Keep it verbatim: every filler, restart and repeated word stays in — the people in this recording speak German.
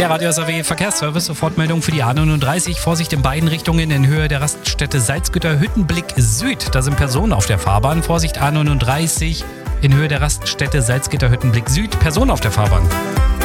Der Radio S A W Verkehrsservice, Sofortmeldung für die A neununddreißig. Vorsicht in beiden Richtungen in Höhe der Raststätte Salzgitter Hüttenblick Süd. Da sind Personen auf der Fahrbahn. Vorsicht A neununddreißig in Höhe der Raststätte Salzgitter Hüttenblick Süd. Personen auf der Fahrbahn.